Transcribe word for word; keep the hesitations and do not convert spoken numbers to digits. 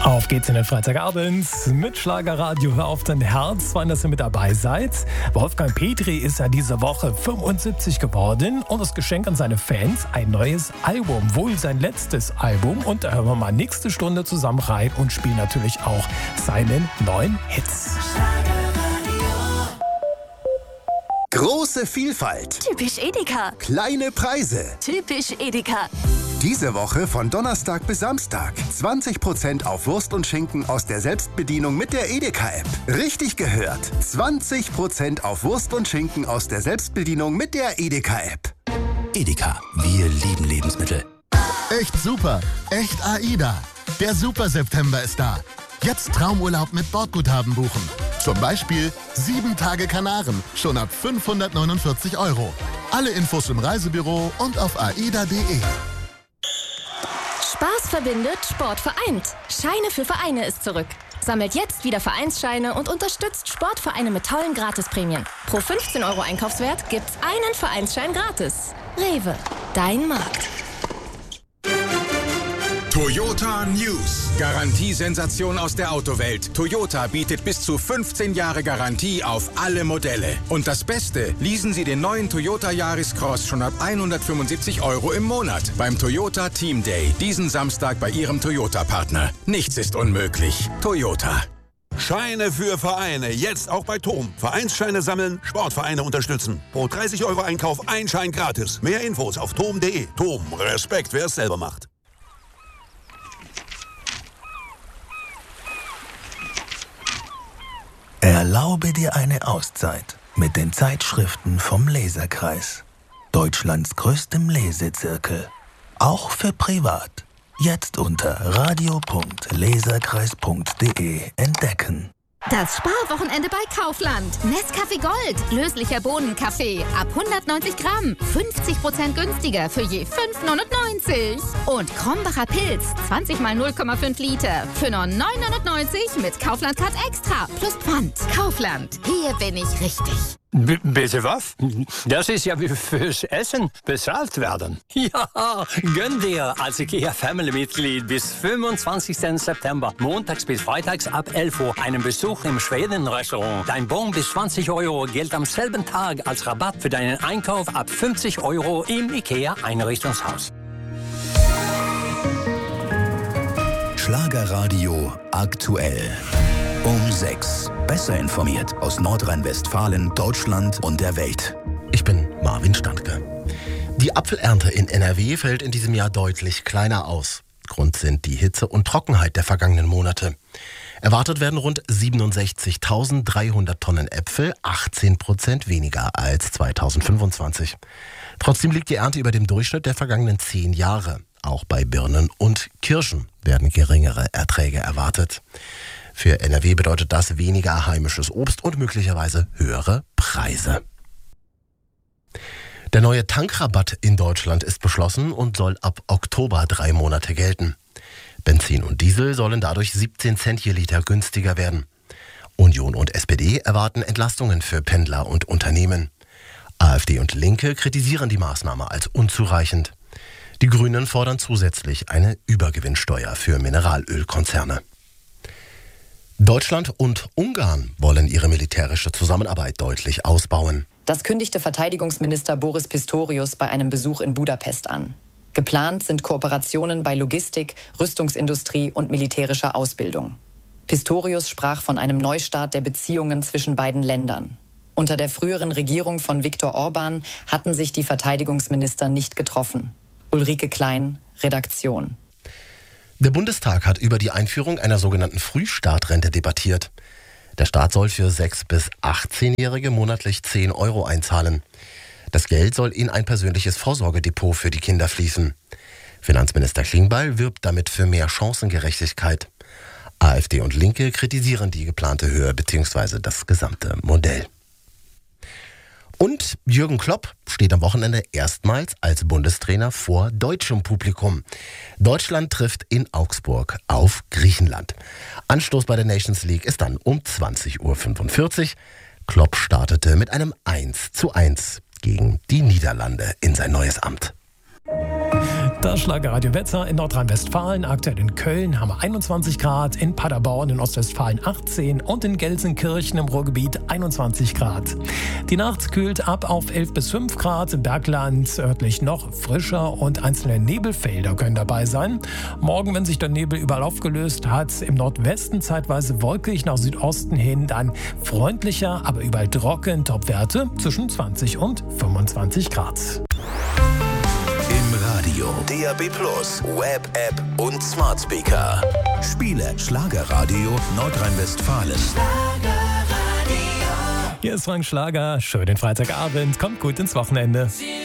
Auf geht's in den Freitagabend mit Schlagerradio. Hör auf dein Herz, wann dass ihr mit dabei seid. Wolfgang Petri ist ja diese Woche fünfundsiebzig geworden und das Geschenk an seine Fans ein neues Album, wohl sein letztes Album. Und da hören wir mal nächste Stunde zusammen rein und spielen natürlich auch seinen neuen Hits. Große Vielfalt. Typisch Edeka. Kleine Preise. Typisch Edeka. Diese Woche von Donnerstag bis Samstag. zwanzig Prozent auf Wurst und Schinken aus der Selbstbedienung mit der Edeka-App. Richtig gehört. zwanzig Prozent auf Wurst und Schinken aus der Selbstbedienung mit der Edeka-App. Edeka, wir lieben Lebensmittel. Echt super. Echt AIDA. Der Super September ist da. Jetzt Traumurlaub mit Bordguthaben buchen. Zum Beispiel sieben Tage Kanaren, schon ab fünfhundertneunundvierzig Euro. Alle Infos im Reisebüro und auf aida punkt de. Spaß verbindet, Sport vereint. Scheine für Vereine ist zurück. Sammelt jetzt wieder Vereinsscheine und unterstützt Sportvereine mit tollen Gratisprämien. Pro fünfzehn Euro Einkaufswert gibt's einen Vereinsschein gratis. Rewe, dein Markt. Toyota News. Garantiesensation aus der Autowelt. Toyota bietet bis zu fünfzehn Jahre Garantie auf alle Modelle. Und das Beste, leasen Sie den neuen Toyota Yaris Cross schon ab hundertfünfundsiebzig Euro im Monat beim Toyota Team Day. Diesen Samstag bei Ihrem Toyota-Partner. Nichts ist unmöglich. Toyota. Scheine für Vereine. Jetzt auch bei T O M. Vereinsscheine sammeln, Sportvereine unterstützen. Pro dreißig Euro Einkauf ein Schein gratis. Mehr Infos auf tom punkt de. T O M. Respekt, wer es selber macht. Erlaube dir eine Auszeit mit den Zeitschriften vom Leserkreis. Deutschlands größtem Lesezirkel. Auch für privat. Jetzt unter radio punkt leserkreis punkt de entdecken. Das Sparwochenende bei Kaufland. Nescafé Gold. Löslicher Bohnenkaffee. Ab hundertneunzig Gramm. fünfzig Prozent günstiger für je fünf neunundneunzig. Und Krombacher Pilz. zwanzig mal null Komma fünf Liter. Für nur neun neunundneunzig mit Kaufland Card Extra. Plus Pfand. Kaufland. Hier bin ich richtig. B- bitte was? Das ist ja wie fürs Essen bezahlt werden. Ja, gönn dir als IKEA Family-Mitglied bis fünfundzwanzigsten September, montags bis freitags ab elf Uhr, einen Besuch im Schweden-Restaurant. Dein Bon bis zwanzig Euro gilt am selben Tag als Rabatt für deinen Einkauf ab fünfzig Euro im IKEA-Einrichtungshaus. Schlagerradio aktuell. Um sechs. Besser informiert aus Nordrhein-Westfalen, Deutschland und der Welt. Ich bin Marvin Standke. Die Apfelernte in N R W fällt in diesem Jahr deutlich kleiner aus. Grund sind die Hitze und Trockenheit der vergangenen Monate. Erwartet werden rund siebenundsechzigtausenddreihundert Tonnen Äpfel, achtzehn Prozent weniger als zweitausendfünfundzwanzig. Trotzdem liegt die Ernte über dem Durchschnitt der vergangenen zehn Jahre. Auch bei Birnen und Kirschen werden geringere Erträge erwartet. Für N R W bedeutet das weniger heimisches Obst und möglicherweise höhere Preise. Der neue Tankrabatt in Deutschland ist beschlossen und soll ab Oktober drei Monate gelten. Benzin und Diesel sollen dadurch siebzehn Cent je Liter günstiger werden. Union und S P D erwarten Entlastungen für Pendler und Unternehmen. AfD und Linke kritisieren die Maßnahme als unzureichend. Die Grünen fordern zusätzlich eine Übergewinnsteuer für Mineralölkonzerne. Deutschland und Ungarn wollen ihre militärische Zusammenarbeit deutlich ausbauen. Das kündigte Verteidigungsminister Boris Pistorius bei einem Besuch in Budapest an. Geplant sind Kooperationen bei Logistik, Rüstungsindustrie und militärischer Ausbildung. Pistorius sprach von einem Neustart der Beziehungen zwischen beiden Ländern. Unter der früheren Regierung von Viktor Orban hatten sich die Verteidigungsminister nicht getroffen. Ulrike Klein, Redaktion. Der Bundestag hat über die Einführung einer sogenannten Frühstartrente debattiert. Der Staat soll für sechs- bis achtzehnjährige monatlich zehn Euro einzahlen. Das Geld soll in ein persönliches Vorsorgedepot für die Kinder fließen. Finanzminister Klingbeil wirbt damit für mehr Chancengerechtigkeit. AfD und Linke kritisieren die geplante Höhe bzw. das gesamte Modell. Und Jürgen Klopp steht am Wochenende erstmals als Bundestrainer vor deutschem Publikum. Deutschland trifft in Augsburg auf Griechenland. Anstoß bei der Nations League ist dann um zwanzig Uhr fünfundvierzig. Klopp startete mit einem eins zu eins gegen die Niederlande in sein neues Amt. Das Schlagerradio-Wetter in Nordrhein-Westfalen. Aktuell in Köln haben wir einundzwanzig Grad, in Paderborn in Ostwestfalen achtzehn und in Gelsenkirchen im Ruhrgebiet einundzwanzig Grad. Die Nacht kühlt ab auf elf bis fünf Grad, im Bergland örtlich noch frischer und einzelne Nebelfelder können dabei sein. Morgen, wenn sich der Nebel überall aufgelöst hat, im Nordwesten zeitweise wolkig, nach Südosten hin dann freundlicher, aber überall trocken, Topwerte zwischen zwanzig und fünfundzwanzig Grad. Im Radio, D A B Plus, Web, App und Smart Speaker. Spiele Schlagerradio Nordrhein-Westfalen. Hier ist Frank Schlager. Schönen Freitagabend. Kommt gut ins Wochenende.